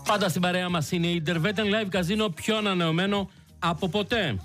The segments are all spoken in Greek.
Πάντα στην παρέα μας είναι η Interveten Live Casino, πιο ανανεωμένο από ποτέ.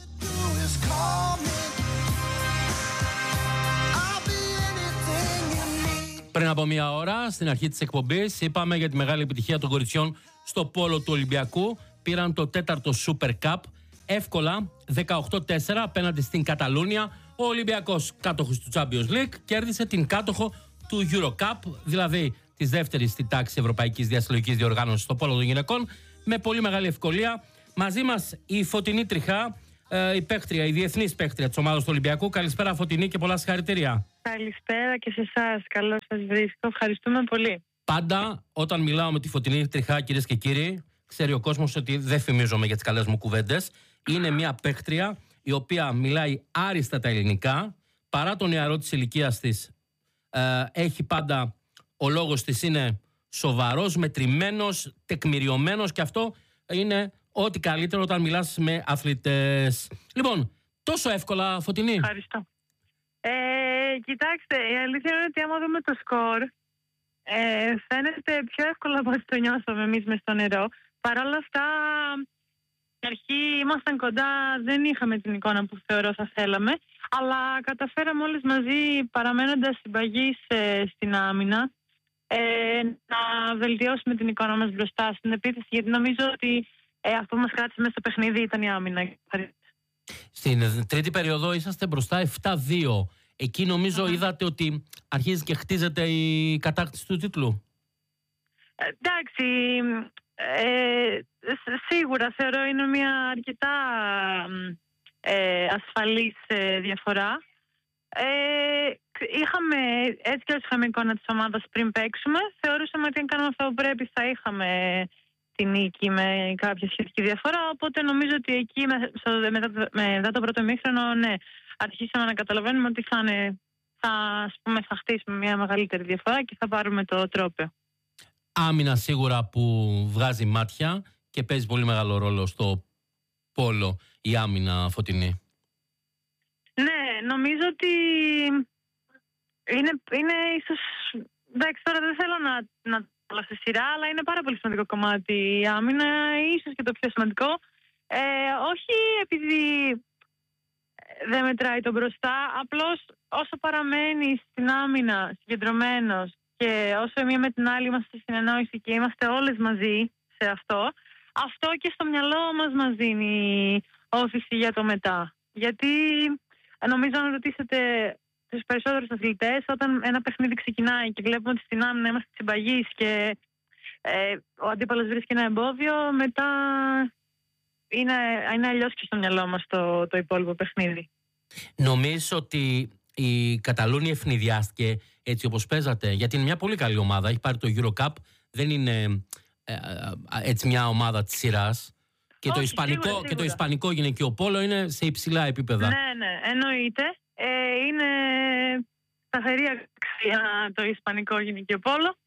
Πριν από μία ώρα, στην αρχή της εκπομπής, είπαμε για τη μεγάλη επιτυχία των κοριτσιών στο πόλο του Ολυμπιακού. Πήραν το 4ο Super Cup εύκολα, 18-4 απέναντι στην Καταλούνια. Ο Ολυμπιακός, κάτοχος του Champions League, κέρδισε την κάτοχο του Euro Cup, δηλαδή της δεύτερης στη τάξη Ευρωπαϊκής Διασυλλογικής Διοργάνωσης στο πόλο των γυναικών, με πολύ μεγάλη ευκολία. Μαζί μας η Φωτεινή Τριχά, η διεθνής παίκτρια της ομάδας του Ολυμπιακού. Καλησπέρα, Φωτεινή, και πολλά συγχαρητήρια. Καλησπέρα και σε εσάς. Καλώς σας βρίσκω. Ευχαριστούμε πολύ. Πάντα όταν μιλάω με τη Φωτεινή Τριχά, κυρίες και κύριοι, ξέρει ο κόσμος ότι δεν φημίζομαι για τις καλές μου κουβέντες. Είναι μια παίκτρια η οποία μιλάει άριστα τα ελληνικά, παρά τον νεαρό της ηλικίας της. Έχει πάντα, ο λόγος της είναι σοβαρός, μετρημένος, τεκμηριωμένος, και αυτό είναι ό,τι καλύτερο όταν μιλάς με αθλητές. Λοιπόν, τόσο εύκολα, Φωτεινή? Ευχαριστώ. Κοιτάξτε, η αλήθεια είναι ότι άμα δούμε το σκορ, φαίνεται πιο εύκολα από ό,τι το νιώσαμε εμείς μες στο νερό. Παρ' όλα αυτά, στην αρχή ήμασταν κοντά, δεν είχαμε την εικόνα που θεωρώ θα θέλαμε, αλλά καταφέραμε όλες μαζί, παραμένοντας συμπαγείς στην άμυνα, να βελτιώσουμε την εικόνα μας μπροστά στην επίθεση, γιατί νομίζω ότι αυτό που μας κράτησε μέσα στο παιχνίδι ήταν η άμυνα. Στην τρίτη περίοδο είσαστε μπροστά 7-2. Εκεί νομίζω είδατε ότι αρχίζει και χτίζεται η κατάκτηση του τίτλου. Εντάξει, σίγουρα θεωρώ είναι μια αρκετά ασφαλής διαφορά. Έτσι και όσο είχαμε εικόνα της ομάδας πριν παίξουμε, θεωρούσαμε ότι αν κάνουμε αυτό που πρέπει θα είχαμε τη νίκη με κάποια σχετική διαφορά, οπότε νομίζω ότι εκεί μετά το πρώτο ημίχρονο, ναι, αρχίσαμε να καταλαβαίνουμε ότι θα χτίσουμε μια μεγαλύτερη διαφορά και θα πάρουμε το τρόπαιο. Άμυνα σίγουρα που βγάζει μάτια και παίζει πολύ μεγάλο ρόλο στο πόλο η άμυνα, Φωτεινή. Ναι, νομίζω ότι είναι ίσως... Εντάξει, τώρα δεν θέλω να όλα στη σειρά, αλλά είναι πάρα πολύ σημαντικό κομμάτι η άμυνα, ίσως και το πιο σημαντικό. Όχι επειδή δεν μετράει το μπροστά, απλώς όσο παραμένει στην άμυνα συγκεντρωμένος και όσο μία με την άλλη είμαστε στην εννόηση και είμαστε όλες μαζί σε αυτό, αυτό και στο μυαλό μας δίνει όθηση για το μετά. Γιατί νομίζω αν ρωτήσετε τους περισσότερους αθλητές, όταν ένα παιχνίδι ξεκινάει και βλέπουμε ότι στην άμυνα είμαστε συμπαγείς και ο αντίπαλος βρίσκει ένα εμπόδιο, μετά είναι αλλιώς και στο μυαλό μας το υπόλοιπο παιχνίδι. Νομίζω ότι η Καταλούνια ευνηδιάστηκε έτσι όπως παίζατε, γιατί είναι μια πολύ καλή ομάδα, έχει πάρει το Euro Cup, δεν είναι έτσι μια ομάδα της σειράς. Και, όχι, σίγουρα. Και το ισπανικό γυναικείο πόλο είναι σε υψηλά επίπεδα. Ναι, εννοείται. Είναι σταθερή αξία το ισπανικό γυναικείο πόλο.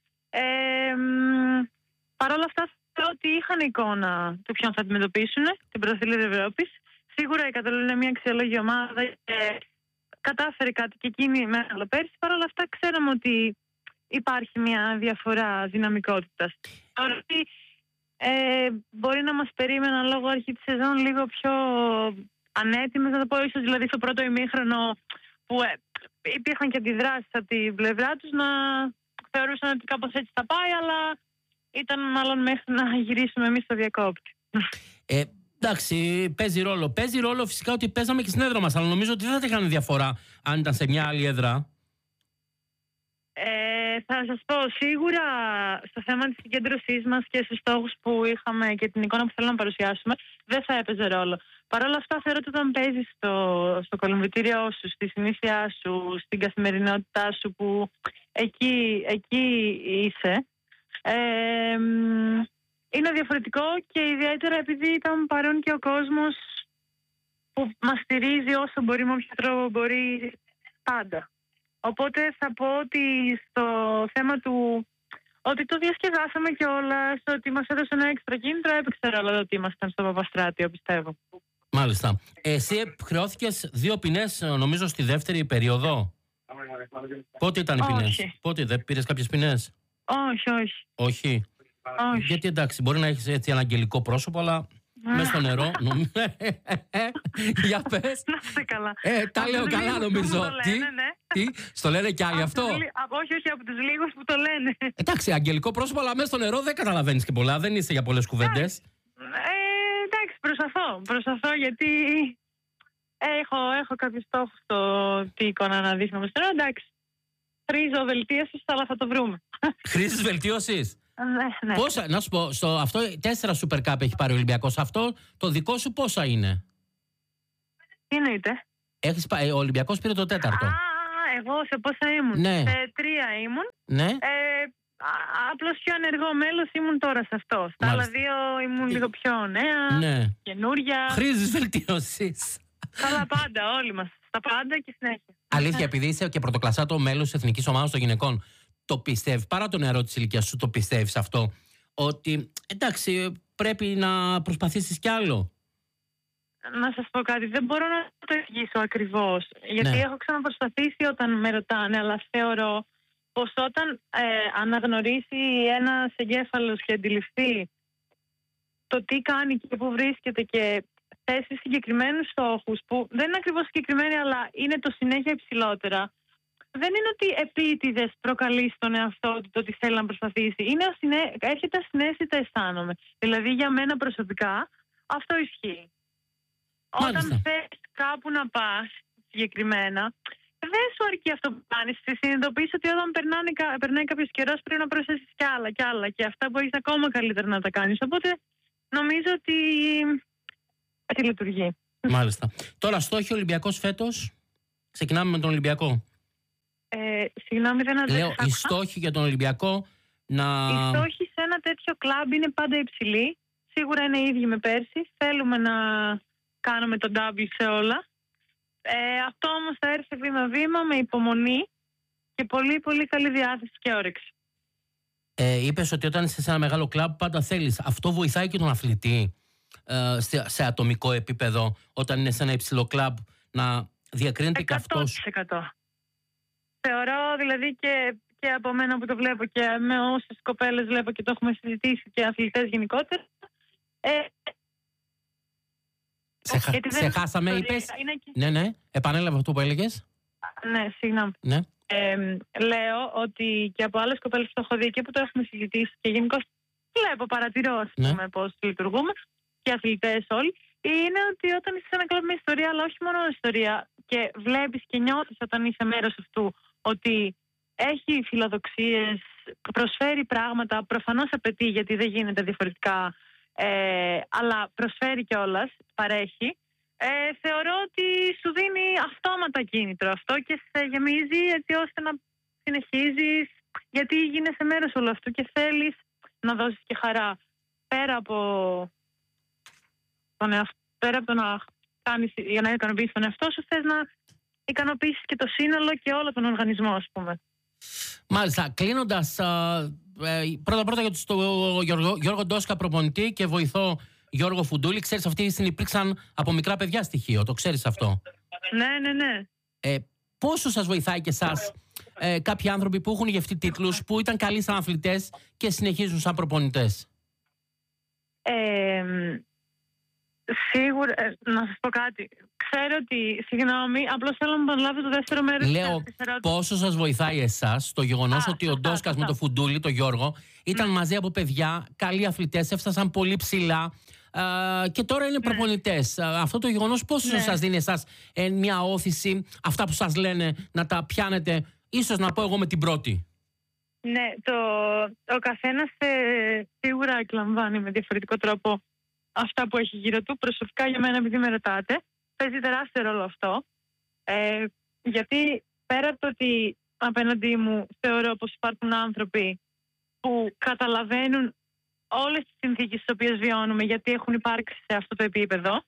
Παρ' όλα αυτά, θεωρώ ότι είχαν εικόνα του ποιον θα αντιμετωπίσουν, την πρωταθλήτρια Ευρώπης. Σίγουρα η Καταλούνια είναι μια αξιόλογη ομάδα και κατάφερε κάτι και εκείνη μεγάλο πέρσι. Παρ' όλα αυτά, ξέραμε ότι υπάρχει μια διαφορά δυναμικότητας. Τώρα μπορεί να μας περίμεναν λόγω αρχή της σεζόν λίγο πιο ανέτοιμες, να το πω, ίσως δηλαδή στο πρώτο ημίχρονο που υπήρχαν και αντιδράσεις από την πλευρά τους, να θεωρούσαν ότι κάπως έτσι θα πάει, αλλά ήταν μάλλον μέχρι να γυρίσουμε εμείς στο διακόπτη. Εντάξει, παίζει ρόλο. Παίζει ρόλο φυσικά ότι παίζαμε και στην έδρα μας, αλλά νομίζω ότι δεν θα είχαν διαφορά αν ήταν σε μια άλλη έδρα. Θα σας πω, σίγουρα στο θέμα της συγκέντρωσής μας και στους στόχους που είχαμε και την εικόνα που θέλουμε να παρουσιάσουμε, δεν θα έπαιζε ρόλο. Παρ' όλα αυτά, θεωρώ ότι όταν παίζεις στο κολυμβητήριό σου, στη συνήθεια σου, στην καθημερινότητά σου, που εκεί είσαι, είναι διαφορετικό, και ιδιαίτερα επειδή ήταν παρόν και ο κόσμος που μας στηρίζει όσο μπορεί, με όποιο τρόπο μπορεί, πάντα. Οπότε θα πω ότι στο θέμα του ότι το διασκεδάσαμε κιόλας, ότι μας έδωσε ένα έξτρα κίνητρο, έπαιξε ρόλο ότι ήμασταν στο Παπαστράτιο, πιστεύω. Μάλιστα. Εσύ χρεώθηκες 2 ποινές, νομίζω, στη δεύτερη περίοδο. Πότε ήταν οι ποινές? Πότε δεν πήρες κάποιες ποινές? Όχι. Όχι. Όχι. Γιατί εντάξει, μπορεί να έχεις έτσι ένα αγγελικό πρόσωπο, αλλά μέσα στο νερό. Για πες. Να είστε καλά. Τα λέω καλά, νομίζω. Τι, στο λένε κι άλλοι αυτό? Όχι, από τους λίγους που το λένε. Εντάξει, αγγελικό πρόσωπο, αλλά μέσα στο νερό δεν καταλαβαίνεις και πολλά. Δεν είσαι για πολλές κουβέντες. Εντάξει, προσπαθώ γιατί έχω κάποιους στόχους στο τι εικόνα να δείχνω μες στο νερό. Εντάξει, χρήζω βελτίωσης, αλλά θα το βρούμε. Χρήζεις βελτίωσης? Ναι. Πόσα, να σου πω, αυτό 4 Super Cup έχει πάρει ο Ολυμπιακός. Αυτό το δικό σου πόσα είναι? Τι εννοείται? Ο Ολυμπιακός πήρε το 4ο. Εγώ σε πόσα ήμουν? Ναι. Σε 3 ήμουν. Ναι. Απλώς πιο ενεργό μέλος ήμουν τώρα σε αυτό. Στα άλλα 2 ήμουν λίγο πιο νέα, ναι. Καινούρια. Χρήζεις βελτίωσης. Καλά πάντα, όλοι μας. Στα πάντα και συνέχεια. Αλήθεια, επειδή είσαι και πρωτοκλασσάτο μέλος της Εθνικής Ομάδας των Γυναικών, το πιστεύεις, παρά το νεαρό της ηλικίας σου, το πιστεύεις αυτό, ότι εντάξει, πρέπει να προσπαθήσεις κι άλλο? Να σας πω κάτι, δεν μπορώ να το εξηγήσω ακριβώς. Γιατί έχω ξαναπροσπαθήσει όταν με ρωτάνε, αλλά θεωρώ πως όταν αναγνωρίσει ένας εγκέφαλος και αντιληφθεί το τι κάνει και πού βρίσκεται και θέσει συγκεκριμένους στόχους, που δεν είναι ακριβώς συγκεκριμένοι, αλλά είναι το συνέχεια υψηλότερα, δεν είναι ότι επίτηδες προκαλεί στον εαυτό του το ότι θέλει να προσπαθήσει. Έρχεται ασυναίσθητα, αισθάνομαι. Δηλαδή για μένα προσωπικά αυτό ισχύει. Μάλιστα. Όταν θες κάπου να πας συγκεκριμένα, δεν σου αρκεί αυτό που κάνεις. Συνειδητοποιείς ότι όταν περνάει κάποιος καιρός πρέπει να προσθέσεις κι άλλα. Και αυτά μπορείς ακόμα καλύτερα να τα κάνεις. Οπότε νομίζω ότι έτσι λειτουργεί. Μάλιστα. Τώρα, στόχοι Ολυμπιακός φέτος. Ξεκινάμε με τον Ολυμπιακό. Συγγνώμη, δεν αντέχω. Λέω, οι στόχοι για τον Ολυμπιακό να... Οι στόχοι σε ένα τέτοιο κλαμπ είναι πάντα υψηλοί. Σίγουρα είναι οι ίδιοι με πέρσι. Θέλουμε να κάνουμε τον double σε όλα. Αυτό όμως θα έρθει βήμα-βήμα με υπομονή και πολύ πολύ καλή διάθεση και όρεξη. Είπες ότι όταν είσαι σε ένα μεγάλο κλαμπ πάντα θέλεις. Αυτό βοηθάει και τον αθλητή σε ατομικό επίπεδο, όταν είναι σε ένα υψηλό κλαμπ, να διακρίνεται και αυτός? 100%. Θεωρώ δηλαδή και από μένα που το βλέπω και με όσες κοπέλες βλέπω και το έχουμε συζητήσει και αθλητές γενικότερα. Σε χάσαμε, είπες? Ναι, επανέλαβε αυτό που έλεγες. Ναι, συγγνώμη. Ναι. Λέω ότι και από άλλες κοπέλες που το έχω δει και που το έχουμε συζητήσει και γενικώς βλέπω, παρατηρώ πώς λειτουργούμε και αθλητές όλοι, είναι ότι όταν είσαι σε ένα κλαμπ με ιστορία, αλλά όχι μόνο ιστορία, και βλέπεις και νιώθεις όταν είσαι μέρος αυτού ότι έχει φιλοδοξίες, προσφέρει πράγματα, προφανώς απαιτεί γιατί δεν γίνεται διαφορετικά, αλλά προσφέρει κιόλας, παρέχει. Θεωρώ ότι σου δίνει αυτόματα κίνητρο αυτό και σε γεμίζει έτσι ώστε να συνεχίζεις, γιατί γίνεσαι μέρος όλου αυτού και θέλεις να δώσεις και χαρά. Πέρα από το να κάνεις για να ικανοποιήσεις τον εαυτό σου, θες να ικανοποιήσεις και το σύνολο και όλο τον οργανισμό, ας πούμε. Μάλιστα. Κλείνοντας, πρώτα για τον Γιώργο Ντόσκα, προπονητή, και βοηθό Γιώργο Φουντούλη. Ξέρεις, αυτοί υπήρξαν από μικρά παιδιά στοιχείο, το ξέρεις αυτό? Ναι. Πόσο σας βοηθάει και εσάς κάποιοι άνθρωποι που έχουν γευτεί τίτλους, που ήταν καλοί σαν αθλητές και συνεχίζουν σαν προπονητές? Σίγουρα, να σας πω κάτι. Ξέρω ότι, συγγνώμη, απλώς θέλω να επαναλάβω το δεύτερο μέρος. Λέω, πόσο σας βοηθάει εσάς το γεγονός ότι ο Ντόσκας με το Φουντούλη, το Γιώργο, ήταν μαζί από παιδιά, καλοί αθλητές, έφτασαν πολύ ψηλά και τώρα είναι προπονητές. Αυτό το γεγονός πόσο σας δίνει εσάς μια όθηση, αυτά που σας λένε, να τα πιάνετε, ίσως να πω εγώ με την πρώτη? Ναι, ο καθένας σίγουρα εκλαμβάνει με διαφορετικό τρόπο αυτά που έχει γύρω του. Προσωπικά για μένα, επειδή με ρωτάτε, παίζει τεράστιο ρόλο αυτό. Γιατί πέρα από το ότι απέναντί μου θεωρώ πως υπάρχουν άνθρωποι που καταλαβαίνουν όλες τις συνθήκες τις οποίες βιώνουμε, γιατί έχουν υπάρξει σε αυτό το επίπεδο,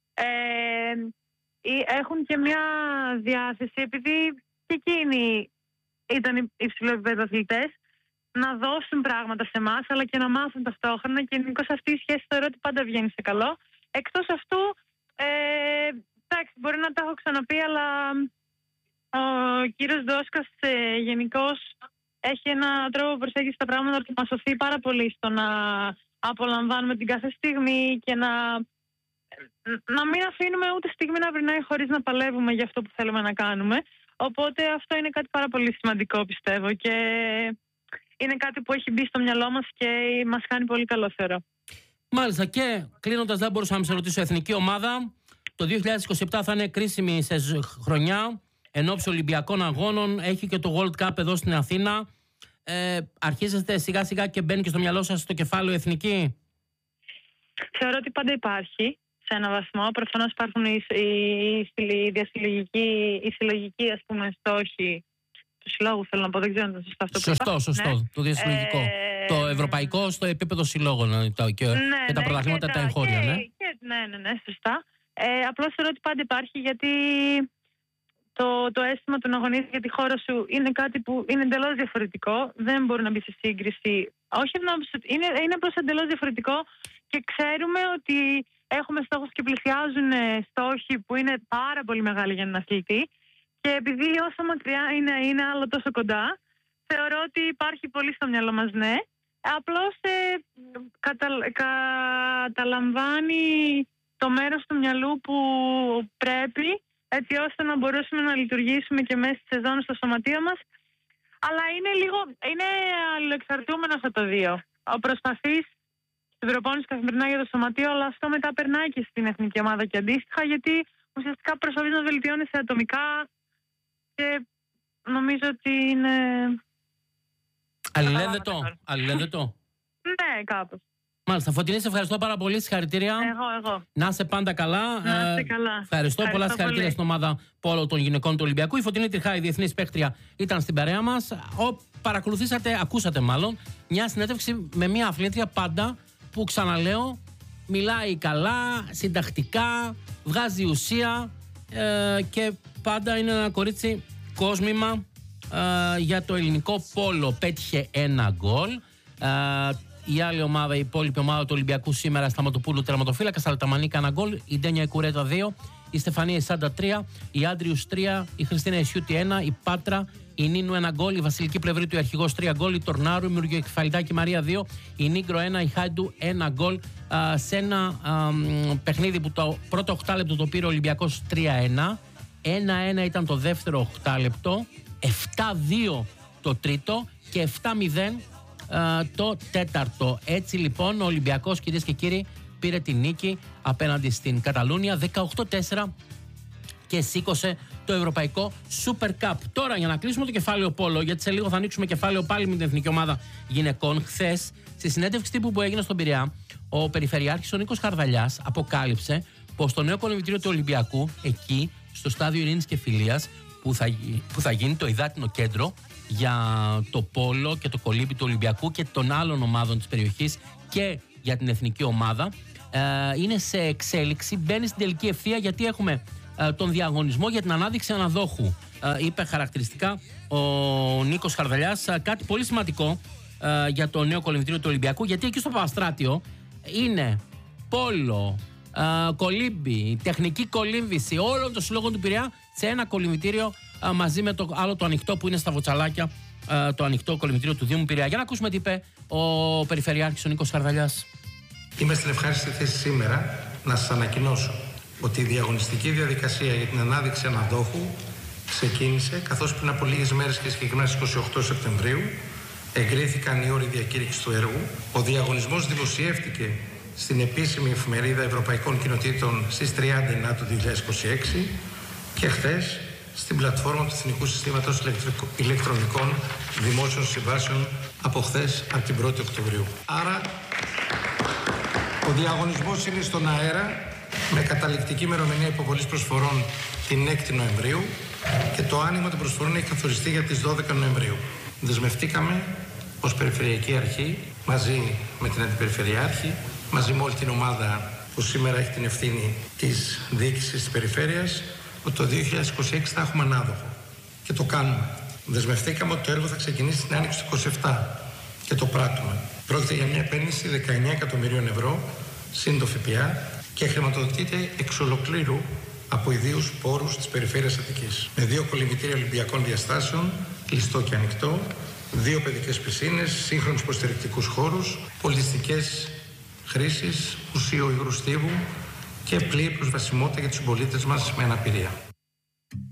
έχουν και μια διάθεση, επειδή και εκείνοι ήταν υψηλό επίπεδο αθλητές, να δώσουν πράγματα σε εμάς, αλλά και να μάθουν ταυτόχρονα, και γενικώς αυτή η σχέση θεωρώ ότι πάντα βγαίνει σε καλό. Εκτός αυτού, εντάξει, μπορεί να τα έχω ξαναπεί, αλλά ο κύριος Ντόσκας γενικώς έχει έναν τρόπο προσέγγισης στα πράγματα που μας σωθεί πάρα πολύ στο να απολαμβάνουμε την κάθε στιγμή και να μην αφήνουμε ούτε στιγμή να βρινάει χωρίς να παλεύουμε για αυτό που θέλουμε να κάνουμε. Οπότε αυτό είναι κάτι πάρα πολύ σημαντικό, πιστεύω, και είναι κάτι που έχει μπει στο μυαλό μας και μας κάνει πολύ καλό, θεωρώ. Μάλιστα, και κλείνοντας, δεν μπορούσα να σε ρωτήσω, εθνική ομάδα το 2027 θα είναι κρίσιμη σε χρονιά ενόψει Ολυμπιακών Αγώνων, έχει και το World Cup εδώ στην Αθήνα. Αρχίζετε σιγά σιγά και μπαίνει και στο μυαλό σας το κεφάλαιο εθνική? Θεωρώ ότι πάντα υπάρχει σε έναν βαθμό. Προφανώς υπάρχουν οι συλλογικοί, ας πούμε, στόχοι του συλλόγου, θέλω να πω, δεν ξέρω αν είναι σωστό αυτό που είπα. Σωστό, ναι. Το διασυλλογικό. Το ευρωπαϊκό στο επίπεδο συλλόγων και τα πρωταθλήματα τα εγχώρια, ναι. Ναι, σωστά. Απλώς θεωρώ ότι πάντα υπάρχει, γιατί το αίσθημα του να αγωνίζεις για τη χώρα σου είναι κάτι που είναι εντελώς διαφορετικό. Δεν μπορεί να μπει σε σύγκριση. Όχι, είναι απλώς εντελώς διαφορετικό και ξέρουμε ότι έχουμε στόχους και πλησιάζουν στόχοι που είναι πάρα πολύ μεγάλοι για έναν αθλητή. Και επειδή όσο μακριά είναι άλλο τόσο κοντά, θεωρώ ότι υπάρχει πολύ στο μυαλό μας, ναι. Απλώς καταλαμβάνει το μέρος του μυαλού που πρέπει, έτσι ώστε να μπορέσουμε να λειτουργήσουμε και μέσα στη σεζόν στο σωματείο μας. Αλλά είναι αλληλοεξαρτούμενα αυτά τα δύο. Προσπαθείς στην προπόνηση καθημερινά για το σωματείο, αλλά αυτό μετά περνάει και στην εθνική ομάδα και αντίστοιχα, γιατί ουσιαστικά προσπαθείς να βελτιώνεσαι ατομικά και νομίζω ότι είναι... Αλληλένδετο. Ναι, κάπως. Μάλιστα. Φωτεινή, σε ευχαριστώ πάρα πολύ. Συγχαρητήρια. Εγώ. Να είσαι πάντα καλά. Να είσαι καλά. Ευχαριστώ. Πολλά συγχαρητήρια στην ομάδα πόλο των γυναικών του Ολυμπιακού. Η Φωτεινή Τριχάη, διεθνής παίκτρια, ήταν στην παρέα μας. Ακούσατε μάλλον, μια συνέντευξη με μια αθλήτρια πάντα που, ξαναλέω, μιλάει καλά, συντακτικά, βγάζει ουσία και πάντα είναι ένα κορίτσι κόσμημα για το ελληνικό πόλο. Πέτυχε ένα γκολ. Η άλλη ομάδα, η υπόλοιπη ομάδα του Ολυμπιακού σήμερα, Σταματοπούλου τερματοφύλακα, Αλταμανίκα ένα γκολ, η Ντένια Ικουρέτα 2, η Στεφανία Ισάντα 3, η Άντριους 3, η Χριστίνα Ισιούτη 1, η Πάτρα, η Νίνου 1 γκολ, η Βασιλική Πλευρή του Αρχηγός 3 γκολ, η Τορνάρου, η Μουργιοκεφαλιτάκη Μαρία 2, η Νίγκρο 1, η Χάιντου 1 γκολ, σε ένα παιχνίδι που το πρώτο 8 λεπτό το πήρε ο Ολυμπιακός 3-1, 1-1 ήταν το δεύτερο 8 λεπτό, 7-2 το τρίτο και 7-0 το τέταρτο. Έτσι λοιπόν ο Ολυμπιακός, κυρίες και κύριοι, πήρε την νίκη απέναντι στην Καταλούνια 18-4 και σήκωσε το Ευρωπαϊκό Super Cup. Τώρα, για να κλείσουμε το κεφάλαιο πόλο, γιατί σε λίγο θα ανοίξουμε κεφάλαιο πάλι με την Εθνική Ομάδα Γυναικών. Χθες, στη συνέντευξη τύπου που έγινε στον Πειραιά, ο Περιφερειάρχης ο Νίκος Χαρδαλιάς αποκάλυψε πως το νέο κολυμβητήριο του Ολυμπιακού, εκεί στο στάδιο Ειρήνης και Φιλίας, που θα γίνει το υδάτινο κέντρο για το πόλο και το κολύμπι του Ολυμπιακού και των άλλων ομάδων της περιοχής και για την εθνική ομάδα, είναι σε εξέλιξη, μπαίνει στην τελική ευθεία, γιατί έχουμε τον διαγωνισμό για την ανάδειξη αναδόχου. Είπε χαρακτηριστικά ο Νίκος Χαρδαλιάς κάτι πολύ σημαντικό για το νέο κολυμβητήριο του Ολυμπιακού, γιατί εκεί στο Παπαστράτιο είναι πόλο, κολύμπι, τεχνική κολύμβηση όλων των συλλόγων του Πειραιά σε ένα κολυμβητήριο, μαζί με το άλλο το ανοιχτό που είναι στα Βοτσαλάκια, το ανοιχτό κολυμβητήριο του Δήμου Πειραιά. Για να ακούσουμε τι είπε ο Περιφερειάρχης ο Νίκος Χαρδαλιάς. Είμαι στην ευχάριστη θέση σήμερα να σας ανακοινώσω ότι η διαγωνιστική διαδικασία για την ανάδειξη αναδόχου ξεκίνησε, καθώς πριν από λίγες μέρες και συγκεκριμένα στις 28 Σεπτεμβρίου εγκρίθηκαν οι όροι διακήρυξης του έργου. Ο διαγωνισμός δημοσιεύτηκε στην επίσημη εφημερίδα Ευρωπαϊκών Κοινοτήτων στις 30 του 2026 και χθες στην πλατφόρμα του Εθνικού Συστήματος Ηλεκτρονικών Δημόσιων Συμβάσεων από χθες, από την 1η Οκτωβρίου. Άρα, ο διαγωνισμός είναι στον αέρα με καταληκτική ημερομηνία υποβολής προσφορών την 6η Νοεμβρίου και το άνοιγμα των προσφορών έχει καθοριστεί για τις 12 Νοεμβρίου. Δεσμευτήκαμε ως Περιφερειακή Αρχή, μαζί με την Αντιπεριφερειάρχη, μαζί με όλη την ομάδα που σήμερα έχει την ευθύνη της διοίκησης της Περιφέρειας, ότι το 2026 θα έχουμε ανάδοχο. Και το κάνουμε. Δεσμευτήκαμε ότι το έργο θα ξεκινήσει στην άνοιξη του 27 και το πράττουμε. Πρόκειται για μια επένδυση 19 εκατομμυρίων ευρώ, συν το ΦΠΑ, και χρηματοδοτείται εξ ολοκλήρου από ιδίους πόρους της Περιφέρειας Αττικής. Με 2 κολυμβητήρια Ολυμπιακών διαστάσεων, κλειστό και ανοιχτό, 2 παιδικές πισίνες, σύγχρονους υποστηρικτικούς χώρους, πολιτιστικές χρήσεις, μουσείο υγρού στίβου και πλήρη προσβασιμότητα για τους συμπολίτες μας με αναπηρία.